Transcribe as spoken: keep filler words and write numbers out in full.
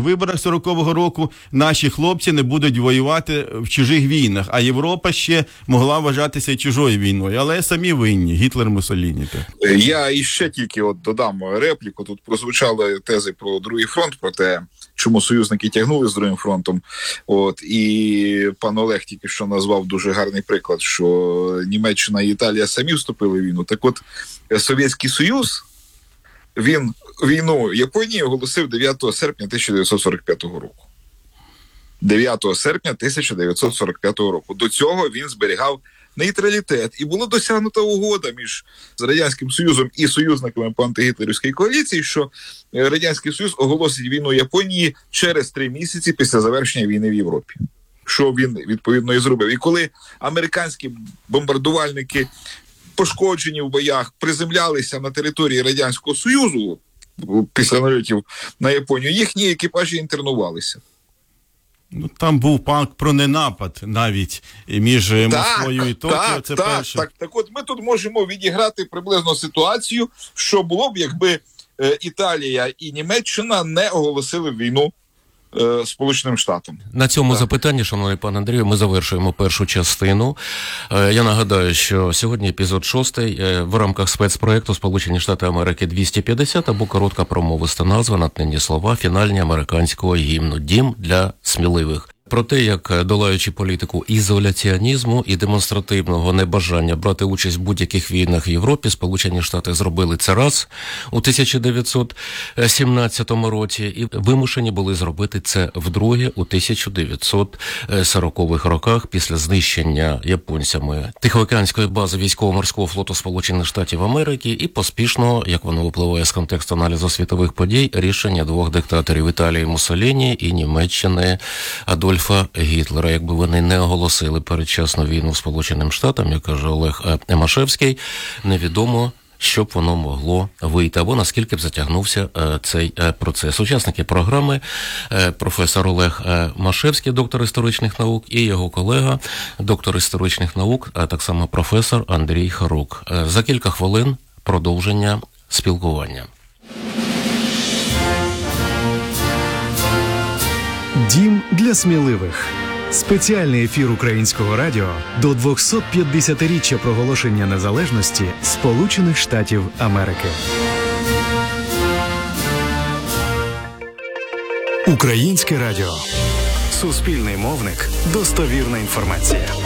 виборах сорокового року наші хлопці не будуть воювати в чужих війнах, а Європа ще могла вважатися чужою війною, але самі винні, Гітлер, Муссоліні. Я іще тільки от додам репліку, тут прозвучали тези про другий фронт, про те, чому союзники тягнули з другим фронтом. От, і пан Олег тільки що назвав дуже гарний приклад, що Німеччина і Італія самі вступили в війну. Так от, Совєтський Союз, він війну Японії оголосив дев'ятого серпня тисяча дев'ятсот сорок п'ятого року. дев'ятого серпня тисяча дев'ятсот сорок п'ятого року. До цього він зберігав нейтралітет. І була досягнута угода між Радянським Союзом і союзниками по антигітлерівській коаліції, що Радянський Союз оголосить війну Японії через три місяці після завершення війни в Європі. Що він, відповідно, і зробив. І коли американські бомбардувальники, пошкоджені в боях, приземлялися на території Радянського Союзу після нальотів на Японію, їхні екіпажі інтернувалися. Ну, там був пакт про ненапад навіть між так, Москвою і Токіо. Так, це так, перше. так, так от ми тут можемо відіграти приблизно ситуацію, що було б, якби е, Італія і Німеччина не оголосили війну е, Сполученим Штатам. На цьому так. запитанні, шановний пан Андрію, ми завершуємо першу частину. Е, я нагадаю, що сьогодні епізод шостий е, в рамках спецпроекту Сполучені Штати Америки двісті п'ятдесят або коротка промовиста назва, натхненні слова, фінальні американського гімну «Дім для сміливих». Про те, як, долаючи політику ізоляціонізму і демонстративного небажання брати участь в будь-яких війнах в Європі, Сполучені Штати зробили це раз у тисяча дев'ятсот сімнадцятому році і вимушені були зробити це вдруге у тисяча дев'ятсот сорокових роках після знищення японцями Тихоокеанської бази військово-морського флоту Сполучених Штатів Америки і поспішного, як воно випливає з контексту аналізу світових подій, рішення двох диктаторів Італії Муссоліні і Німеччини Адольфа Гітлера. Якби вони не оголосили передчасну війну Сполученим Штатам, як каже Олег Емашевський, невідомо, що б воно могло вийти, або наскільки б затягнувся е, цей е, процес. Учасники програми е, професор Олег е, Машевський, доктор історичних наук, і його колега, доктор історичних наук, а так само професор Андрій Харук. Е, за кілька хвилин продовження спілкування. Дім для сміливих. Спеціальний ефір Українського радіо до двохсот п'ятдесятиріччя проголошення незалежності Сполучених Штатів Америки. Українське радіо. Суспільний мовник. Достовірна інформація.